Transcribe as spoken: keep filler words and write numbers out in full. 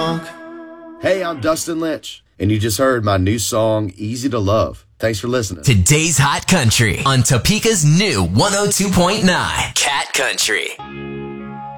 funk. Hey, I'm Dustin Lynch, and you just heard my new song, Easy to Love. Thanks for listening. Today's Hot Country on Topeka's new one oh two point nine Cat Country.